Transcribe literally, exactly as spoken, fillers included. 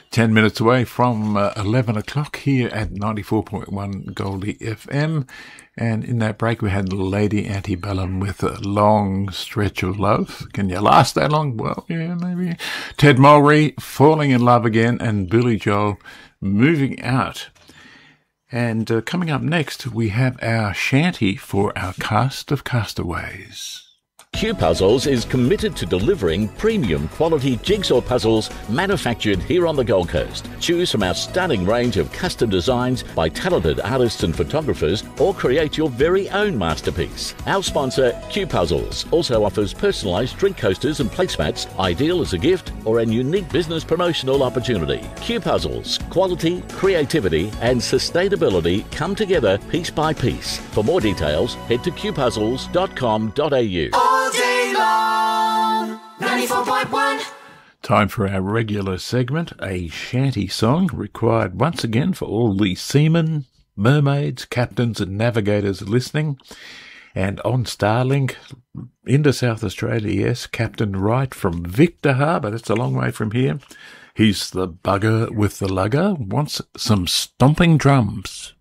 Ten minutes away from uh, eleven o'clock here at ninety-four point one Goldie F M. And in that break, we had Lady Antebellum with a Long Stretch of Love. Can you last that long? Well, yeah, maybe. Ted Mulry, Falling in Love Again, and Billy Joel, Moving Out. And uh, coming up next, we have our shanty for our cast of castaways. Q Puzzles is committed to delivering premium quality jigsaw puzzles manufactured here on the Gold Coast. Choose from our stunning range of custom designs by talented artists and photographers, or create your very own masterpiece. Our sponsor, Q Puzzles, also offers personalised drink coasters and placemats, ideal as a gift or a unique business promotional opportunity. Q Puzzles, quality, creativity and sustainability come together piece by piece. For more details, head to q puzzles dot com dot a u. All day long, ninety-four point one. Time for our regular segment, a shanty song, required once again for all the seamen, mermaids, captains and navigators listening. And on Starlink, into South Australia, yes, Captain Wright from Victor Harbour, that's a long way from here. He's the bugger with the lugger, wants some stomping drums.